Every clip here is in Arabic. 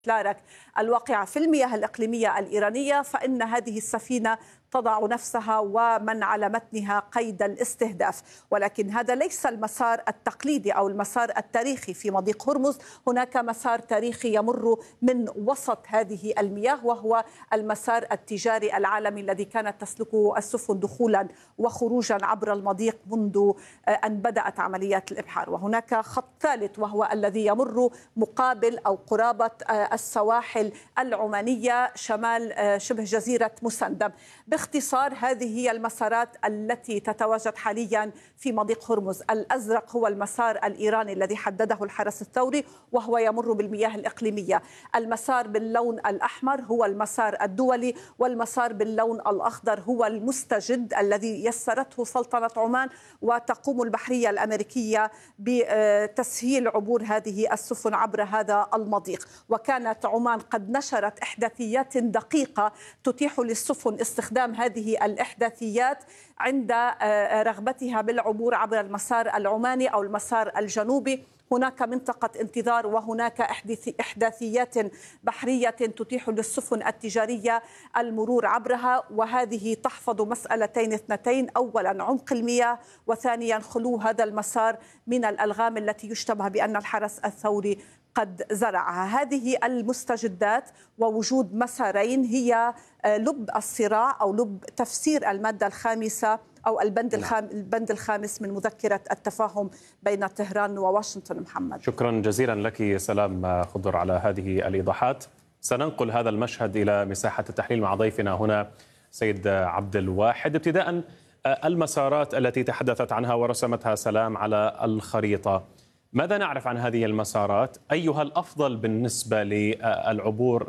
كلارك الواقعة في المياه الإقليمية الإيرانية، فإن هذه السفينة تضع نفسها ومن على متنها قيد الاستهداف. ولكن هذا ليس المسار التقليدي أو المسار التاريخي في مضيق هرمز. هناك مسار تاريخي يمر من وسط هذه المياه، وهو المسار التجاري العالمي الذي كانت تسلكه السفن دخولا وخروجا عبر المضيق منذ أن بدأت عمليات الإبحار. وهناك خط ثالث وهو الذي يمر مقابل أو قرابة السواحل العمانية شمال شبه جزيرة مسندم. باختصار هذه هي المسارات التي تتواجد حاليا في مضيق هرمز. الأزرق هو المسار الإيراني الذي حدده الحرس الثوري وهو يمر بالمياه الإقليمية. المسار باللون الأحمر هو المسار الدولي، والمسار باللون الأخضر هو المستجد الذي يسرته سلطنة عمان، وتقوم البحرية الأمريكية بتسهيل عبور هذه السفن عبر هذا المضيق. وكانت عمان قد نشرت إحداثيات دقيقة تتيح للسفن استخدام هذه الإحداثيات عند رغبتها بالعبور عبر المسار العماني أو المسار الجنوبي. هناك منطقة انتظار وهناك إحداثيات بحرية تتيح للسفن التجارية المرور عبرها، وهذه تحفظ مسألتين اثنتين: أولا عمق المياه، وثانيا خلو هذا المسار من الألغام التي يشتبه بأن الحرس الثوري قد زرعها. هذه المستجدات ووجود مسارين هي لب الصراع أو لب تفسير المادة الخامسة أو البند الخامس من مذكرة التفاهم بين طهران وواشنطن. محمد، شكرا جزيلا لك سلام خضر على هذه الإيضاحات. سننقل هذا المشهد إلى مساحة التحليل مع ضيفنا هنا سيد عبد الواحد. ابتداء المسارات التي تحدثت عنها ورسمتها سلام على الخريطة، ماذا نعرف عن هذه المسارات؟ أيها الأفضل بالنسبة للعبور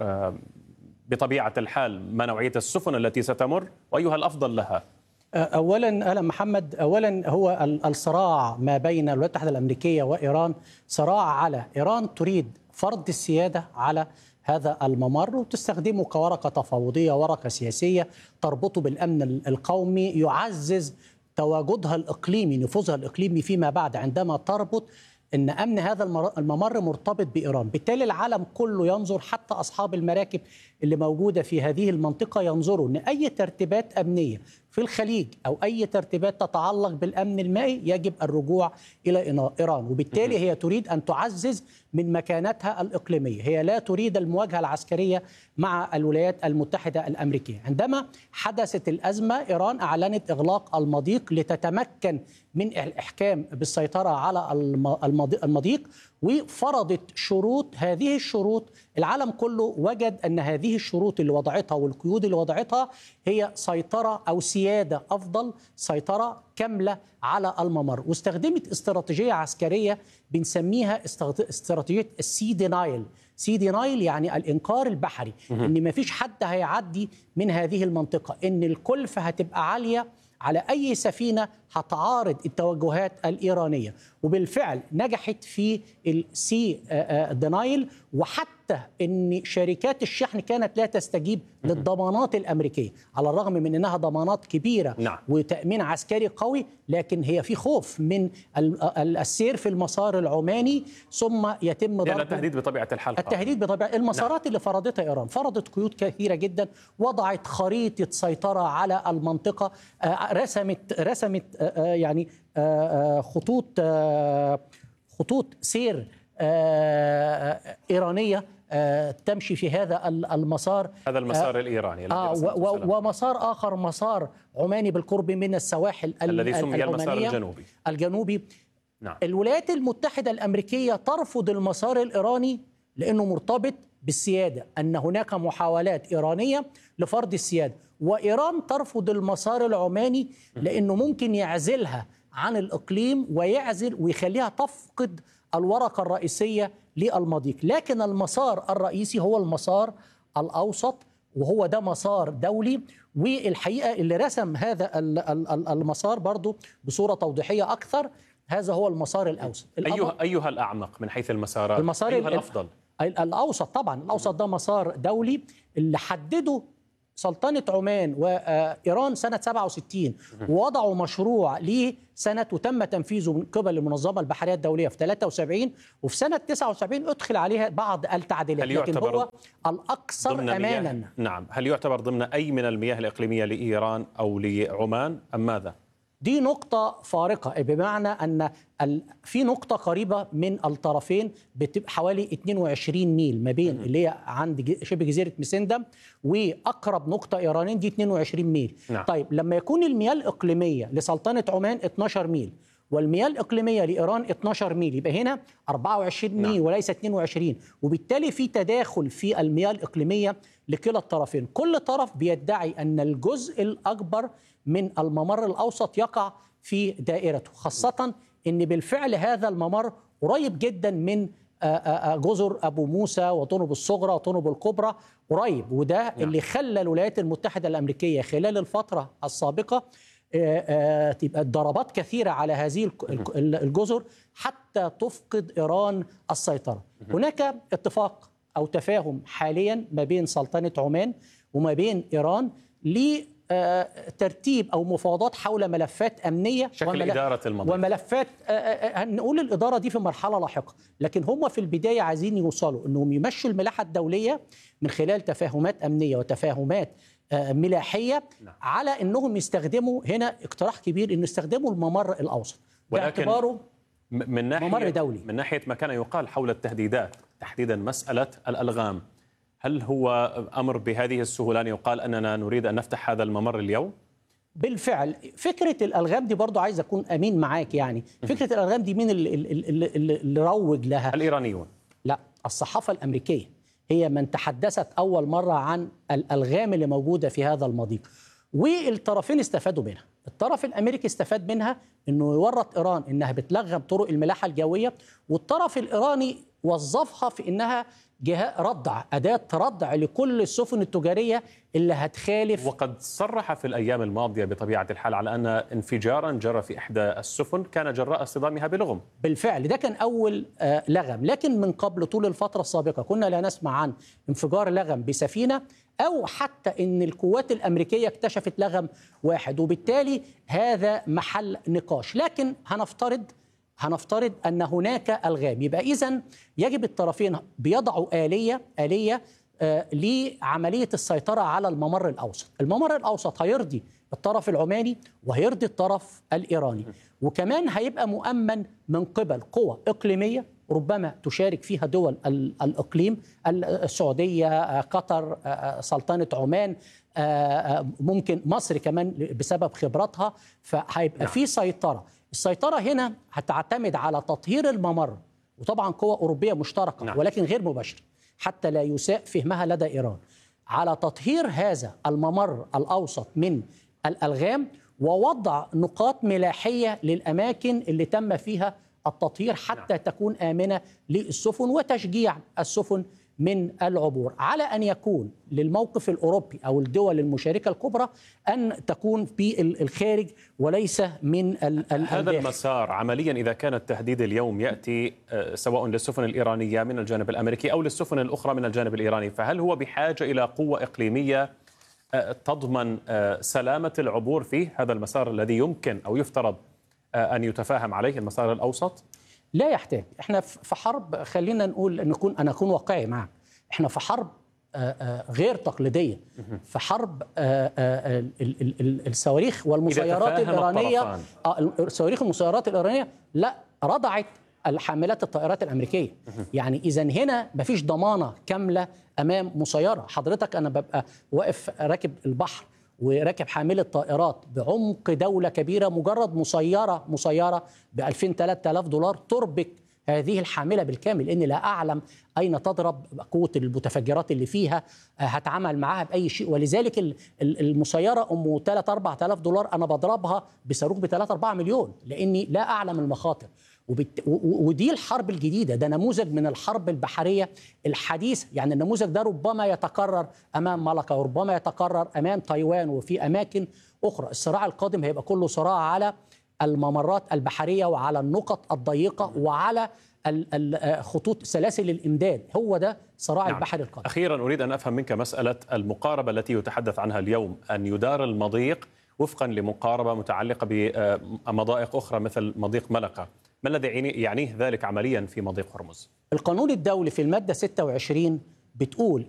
بطبيعة الحال؟ ما نوعية السفن التي ستمر وأيها الأفضل لها؟ أولا أهلا محمد، أولا هو الصراع ما بين الولايات المتحدة الأمريكية وإيران صراع على إيران تريد فرض السيادة على هذا الممر وتستخدمه كورقة تفاوضية، ورقة سياسية تربطه بالأمن القومي، يعزز تواجدها الإقليمي، نفوذها الإقليمي فيما بعد عندما تربط إن أمن هذا الممر مرتبط بإيران. بالتالي العالم كله ينظر، حتى أصحاب المراكب اللي موجودة في هذه المنطقة ينظروا أن أي ترتيبات أمنية في الخليج أو أي ترتيبات تتعلق بالأمن المائي يجب الرجوع إلى إيران. وبالتالي هي تريد أن تعزز من مكانتها الإقليمية، هي لا تريد المواجهة العسكرية مع الولايات المتحدة الأمريكية. عندما حدثت الأزمة إيران أعلنت إغلاق المضيق لتتمكن من الإحكام بالسيطرة على المضيق، وفرضت شروط. هذه الشروط العالم كله وجد أن هذه الشروط اللي وضعتها والقيود اللي وضعتها هي سيطرة أو سيادة أفضل، سيطرة كاملة على الممر. واستخدمت استراتيجية عسكرية بنسميها استراتيجية السي دينايل. سي دينايل يعني الإنكار البحري، إن ما فيش حد هيعدي من هذه المنطقة، إن الكلفة هتبقى عالية على أي سفينة هتعارض التوجهات الإيرانية. وبالفعل نجحت في السي دينايل، وحتى أن شركات الشحن كانت لا تستجيب للضمانات الأمريكية على الرغم من أنها ضمانات كبيرة. نعم. وتأمين عسكري قوي، لكن هي في خوف من السير في المسار العماني ثم يتم ضرب. التهديد بطبيعة الحال. التهديد بطبيعة المسارات. نعم. اللي فرضتها إيران فرضت قيود كثيرة جدا، وضعت خريطة سيطرة على المنطقة، رسمت يعني خطوط سير إيرانية تمشي في هذا المسار. هذا المسار الإيراني ومسار آخر مسار عماني بالقرب من السواحل الذي سمي المسار الجنوبي. نعم. الولايات المتحدة الأمريكية ترفض المسار الإيراني لأنه مرتبط بالسيادة، أن هناك محاولات إيرانية لفرض السيادة، وإيران ترفض المسار العماني لأنه ممكن يعزلها عن الإقليم ويعزل ويخليها تفقد الورقة الرئيسية للمضيق. لكن المسار الرئيسي هو المسار الأوسط، وهو ده مسار دولي. والحقيقة اللي رسم هذا المسار برضو بصورة توضيحية أكثر، هذا هو المسار الأوسط. أيها الأعمق من حيث المسارات؟ المسار أيها الأفضل؟ الأوسط طبعا. الأوسط ده مسار دولي اللي حدده سلطنة عمان وإيران سنة 67 ووضعوا مشروع لسنة وتم تنفيذه من قبل المنظمة البحرية الدولية في 73 وفي سنة 79 أدخل عليها بعض التعديلات، لكن هو الأكثر أمانا. نعم، هل يعتبر ضمن أي من المياه الإقليمية لإيران أو لعمان أم ماذا؟ دي نقطة فارقة، بمعنى أن في نقطة قريبة من الطرفين بتبقى حوالي 22 ميل ما بين اللي هي عند شبه جزيرة مسندم وأقرب نقطة إيرانية دي 22 ميل. نعم. طيب لما يكون المياه الإقليمية لسلطنة عمان 12 ميل والمياه الإقليمية لإيران 12 ميل، يبقى هنا 24 ميل وليس 22، وبالتالي في تداخل في المياه الإقليمية لكلا الطرفين. كل طرف بيدعي أن الجزء الأكبر من الممر الأوسط يقع في دائرته، خاصة أن بالفعل هذا الممر قريب جدا من جزر أبو موسى وطنب الصغرى وطنب الكبرى قريب، وده اللي خلى الولايات المتحدة الأمريكية خلال الفترة السابقة تبقى ضربات كثيرة على هذه الجزر حتى تفقد إيران السيطرة. هناك اتفاق أو تفاهم حاليا ما بين سلطنة عمان وما بين إيران لترتيب أو مفاوضات حول ملفات أمنية شكل إدارة المضيق وملفات هنقول الإدارة دي في مرحلة لاحقة، لكن هم في البداية عايزين يوصلوا أنهم يمشوا الملاحة الدولية من خلال تفاهمات أمنية وتفاهمات ملاحية على أنهم يستخدموا، هنا اقتراح كبير أن يستخدموا الممر الأوسط باعتباره من ناحية ممر دولي. من ناحية ما كان يقال حول التهديدات تحديدا مسألة الألغام، هل هو أمر بهذه السهولة أن يقال أننا نريد أن نفتح هذا الممر اليوم؟ بالفعل فكرة الألغام دي برضو عايز أكون أمين معاك، يعني فكرة الألغام دي مين اللي روج لها؟ الإيرانيون. لا، الصحافة الأمريكية هي من تحدثت أول مرة عن الألغام اللي موجودة في هذا المضيق، والطرفين استفادوا منها. الطرف الأمريكي استفاد منها أنه يورط إيران أنها بتلغم طرق الملاحة الجوية، والطرف الإيراني وظفها في أنها أداة ردع لكل السفن التجارية اللي هتخالف. وقد صرح في الأيام الماضية بطبيعة الحال على أن انفجارا جرى في إحدى السفن كان جراء اصطدامها بلغم. بالفعل ده كان أول لغم، لكن من قبل طول الفترة السابقة كنا لا نسمع عن انفجار لغم بسفينة أو حتى أن القوات الأمريكية اكتشفت لغم واحد، وبالتالي هذا محل نقاش. لكن هنفترض أن هناك ألغام، يبقى إذن يجب الطرفين بيضعوا آلية لعملية السيطرة على الممر الأوسط. الممر الأوسط هيرضي الطرف العماني وهيرضي الطرف الإيراني، وكمان هيبقى مؤمن من قبل قوى إقليمية ربما تشارك فيها دول الإقليم، السعودية، قطر، سلطنة عمان، ممكن مصر كمان بسبب خبراتها، فهيبقى في سيطرة. السيطرة هنا هتعتمد على تطهير الممر، وطبعا قوى أوروبية مشتركة ولكن غير مباشرة حتى لا يساء فهمها لدى إيران، على تطهير هذا الممر الأوسط من الألغام ووضع نقاط ملاحية للأماكن اللي تم فيها التطهير حتى تكون آمنة للسفن وتشجيع السفن من العبور، على أن يكون للموقف الأوروبي أو الدول المشاركة الكبرى أن تكون في الخارج وليس من هذا المسار عمليا إذا كان التهديد اليوم يأتي سواء للسفن الإيرانية من الجانب الأمريكي أو للسفن الأخرى من الجانب الإيراني، فهل هو بحاجة إلى قوة إقليمية تضمن سلامة العبور فيه هذا المسار الذي يمكن أو يفترض أن يتفاهم عليه المسار الأوسط؟ لا يحتاج. احنا في حرب، خلينا نقول أنا أكون واقعي معك، احنا في حرب غير تقليدية، في حرب الصواريخ والمسيرات الإيرانية. الصواريخ والمسيرات الإيرانية لا رضعت الحاملات الطائرات الأمريكية، يعني إذن هنا مفيش ضمانة كاملة أمام مسيرة. حضرتك أنا ببقى واقف راكب البحر وراكب حاملة طائرات بعمق دولة كبيرة، مجرد مسيرة ب2000 3000 دولار تربك هذه الحاملة بالكامل، لأني لا أعلم أين تضرب، قوة المتفجرات اللي فيها هتعامل معها بأي شيء، ولذلك المسيرة أم 3-4 آلاف دولار أنا بضربها بصاروخ ب3-4 مليون لأني لا أعلم المخاطر. ودي الحرب الجديدة، ده نموذج من الحرب البحرية الحديث، يعني النموذج ده ربما يتكرر أمام ملقا وربما يتكرر أمام تايوان وفي أماكن أخرى. الصراع القادم هيبقى كله صراع على الممرات البحرية وعلى النقط الضيقة وعلى خطوط سلاسل الإمداد، هو ده صراع البحر القادم. أخيرا أريد أن أفهم منك مسألة المقاربة التي يتحدث عنها اليوم، أن يدار المضيق وفقا لمقاربة متعلقة بمضائق أخرى مثل مضيق ملقا. ما الذي يعنيه ذلك عمليا في مضيق هرمز؟ القانون الدولي في المادة 26 بتقول